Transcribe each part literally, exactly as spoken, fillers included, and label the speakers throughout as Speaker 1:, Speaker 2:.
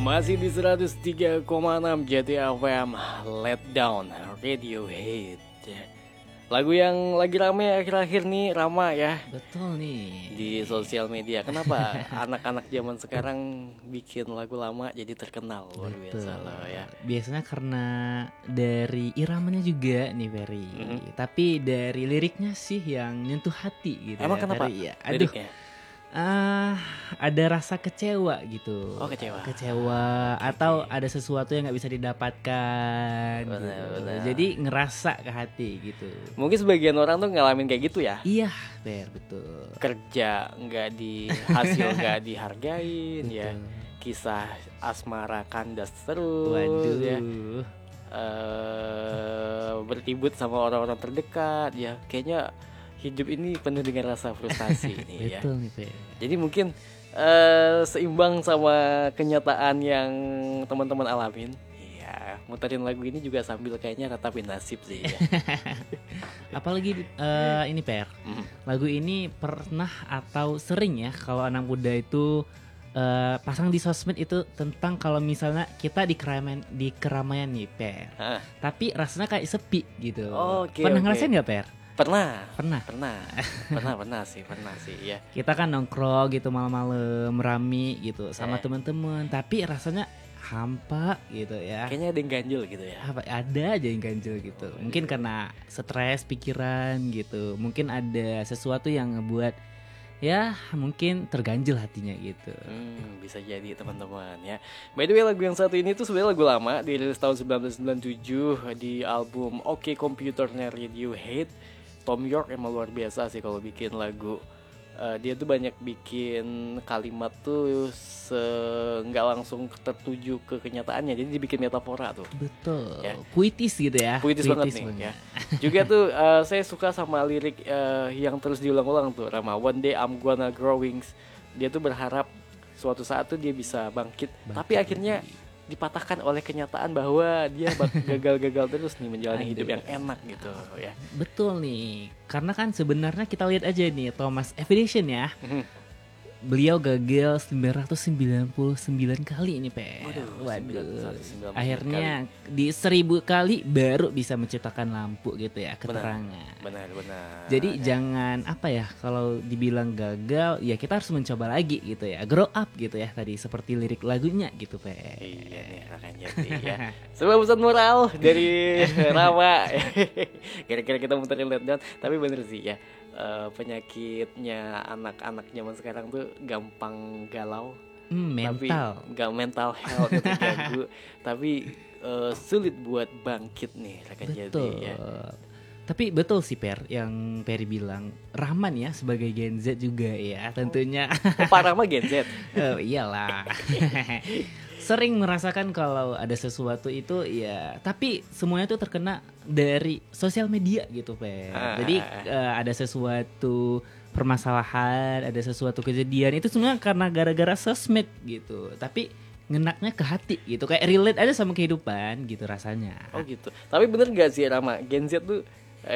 Speaker 1: Masih di seratus tiga koma enam J T F M, Let Down Radiohead. Lagu yang lagi rame akhir-akhir nih, Rama ya.
Speaker 2: Betul nih.
Speaker 1: Di sosial media. Kenapa anak-anak zaman sekarang bikin lagu lama jadi terkenal? Luar biasa loh ya.
Speaker 2: Biasanya karena dari iramanya juga nih Ferry. Mm-hmm. Tapi dari liriknya sih yang nyentuh hati gitu.
Speaker 1: Emang
Speaker 2: ya,
Speaker 1: kenapa?
Speaker 2: Ferry, ya. Aduh.
Speaker 1: Liriknya?
Speaker 2: Ah, ada rasa kecewa gitu.
Speaker 1: Oh, kecewa.
Speaker 2: Kecewa okay. Atau ada sesuatu yang nggak bisa didapatkan.
Speaker 1: Benar,
Speaker 2: gitu.
Speaker 1: benar.
Speaker 2: Jadi ngerasa ke hati gitu.
Speaker 1: Mungkin sebagian orang tuh ngalamin kayak gitu ya.
Speaker 2: Iya, Fer, betul.
Speaker 1: Kerja nggak di hasil nggak dihargain ya. Kisah asmara kandas terus.
Speaker 2: Waduh.
Speaker 1: Ya. Uh, bertibut sama orang-orang terdekat ya. Kayaknya hidup ini penuh dengan rasa frustasi ini ya.
Speaker 2: Betul nih, Pe.
Speaker 1: Jadi mungkin uh, seimbang sama kenyataan yang teman-teman alamin. Iya, muterin lagu ini juga sambil kayaknya ratapin nasib sih ya.
Speaker 2: Apalagi uh, ini Per. Mm. Lagu ini pernah atau sering ya kalau anak muda itu uh, pasang di sosmed itu tentang kalau misalnya kita di keramaian di keramaian nih Per. Hah? Tapi rasanya kayak sepi gitu.
Speaker 1: Oh, okay,
Speaker 2: pernah
Speaker 1: okay.
Speaker 2: ngerasain nggak Per?
Speaker 1: Pernah,
Speaker 2: pernah,
Speaker 1: pernah, pernah, pernah sih, pernah sih, ya.
Speaker 2: Kita kan nongkrong gitu malam-malam, rame gitu sama
Speaker 1: eh.
Speaker 2: teman-teman, tapi rasanya hampa gitu ya.
Speaker 1: Kayaknya ada yang ganjil gitu ya.
Speaker 2: Apa ada aja yang ganjil gitu. Oh, mungkin iya. Karena stres pikiran gitu. Mungkin ada sesuatu yang ngebuat ya mungkin terganjil hatinya gitu.
Speaker 1: Hmm, bisa jadi teman-teman ya. By the way, lagu yang satu ini tuh sebenarnya lagu lama, dirilis tahun sembilan belas sembilan puluh tujuh di album OK Computernya Radiohead. Tom York emang luar biasa sih kalau bikin lagu. Uh, dia tuh banyak bikin kalimat tuh nggak langsung tertuju ke kenyataannya, jadi dibikin metafora tuh.
Speaker 2: Betul.
Speaker 1: Ya.
Speaker 2: Puitis gitu ya.
Speaker 1: Puitis, banget nih. Ya. Juga tuh uh, saya suka sama lirik uh, yang terus diulang-ulang tuh, Rama. One day I'm gonna grow wings. Dia tuh berharap suatu saat tuh dia bisa bangkit, bangkit tapi akhirnya dipatahkan oleh kenyataan bahwa dia gagal-gagal terus nih menjalani hidup yang enak gitu ya.
Speaker 2: Betul nih. Karena kan sebenarnya kita lihat aja nih Thomas Edison ya. Beliau gagal sembilan ratus sembilan puluh sembilan kali ini, Pe.
Speaker 1: Waduh.
Speaker 2: Waduh. Akhirnya kali. Di seribu kali baru bisa menciptakan lampu gitu ya, keterangan.
Speaker 1: Benar, benar.
Speaker 2: Jadi
Speaker 1: ya.
Speaker 2: jangan apa ya, kalau dibilang gagal, ya kita harus mencoba lagi gitu ya. Grow up gitu ya, tadi seperti lirik lagunya gitu, Pe.
Speaker 1: Iya nih, akan jadi ya. Sebuah pesan moral dari Rawa. Kira-kira kita muterin Let Down, tapi bener sih ya. Uh, penyakitnya anak-anak zaman sekarang tuh gampang galau,
Speaker 2: hmm, mental,
Speaker 1: tapi gak mental health itu ganggu, tapi uh, sulit buat bangkit nih rekan jadi ya.
Speaker 2: Tapi betul sih Per, yang Peri bilang, Rahman ya sebagai Gen Z juga ya tentunya.
Speaker 1: Oh, Pak Rahma Gen Z?
Speaker 2: Oh, iyalah. Sering merasakan kalau ada sesuatu itu ya, tapi semuanya itu terkena dari sosial media gitu, Pe. Ah. Jadi uh, ada sesuatu permasalahan, ada sesuatu kejadian itu semua karena gara-gara sosmed gitu. Tapi ngenaknya ke hati gitu, kayak relate aja sama kehidupan gitu rasanya.
Speaker 1: Oh gitu. Tapi bener gak sih Rama, Gen Z tuh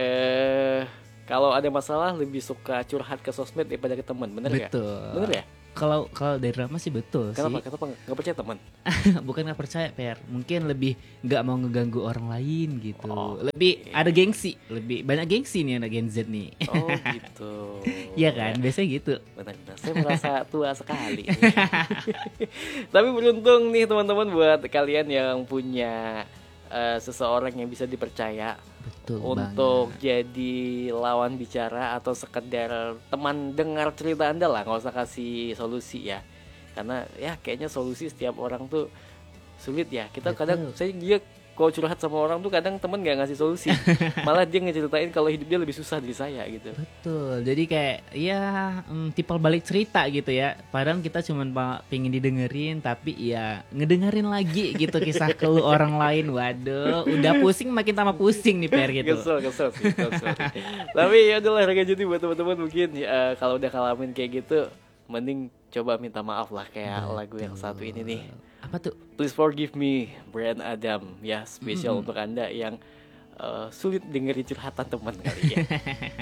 Speaker 1: eh kalau ada masalah lebih suka curhat ke sosmed daripada ke teman, bener gak?
Speaker 2: Betul.
Speaker 1: Bener ya?
Speaker 2: Kalau kalau dari Rama sih betul.
Speaker 1: Kenapa?
Speaker 2: sih.
Speaker 1: Kenapa nggak percaya teman?
Speaker 2: Bukan nggak percaya, Per. Mungkin lebih nggak mau ngeganggu orang lain gitu.
Speaker 1: Oh,
Speaker 2: lebih
Speaker 1: okay.
Speaker 2: ada gengsi, lebih banyak gengsi nih anak Gen Z nih.
Speaker 1: Oh gitu.
Speaker 2: Iya kan, biasanya gitu.
Speaker 1: Benar-benar. Saya merasa tua sekali. Tapi beruntung nih teman-teman buat kalian yang punya uh, seseorang yang bisa dipercaya.
Speaker 2: Betul
Speaker 1: untuk
Speaker 2: banget.
Speaker 1: Jadi lawan bicara atau sekedar teman dengar cerita Anda lah, nggak usah kasih solusi ya, karena ya kayaknya solusi setiap orang tuh sulit ya. Kita Betul. Kadang saya dia kalau curhat sama orang tuh kadang teman nggak ngasih solusi, malah dia ngeceritain kalau hidup dia lebih susah dari saya gitu.
Speaker 2: Betul, jadi kayak ya mm, tipal balik cerita gitu ya. Padahal kita cuma pengen didengerin, tapi ya ngedengerin lagi gitu kisah keluh orang lain. Waduh, udah pusing makin tambah pusing nih Per gitu.
Speaker 1: Kesel, kesel sih, kesel. Tapi ya udahlah rekan jadi buat teman-teman mungkin ya, kalau udah ngalamin kayak gitu, mending coba minta maaf lah kayak Betul. Lagu yang satu ini nih.
Speaker 2: Apa tuh?
Speaker 1: Please Forgive Me, Bryan Adam ya, spesial mm-hmm. untuk Anda yang uh, sulit dengerin curhatan teman kali ya.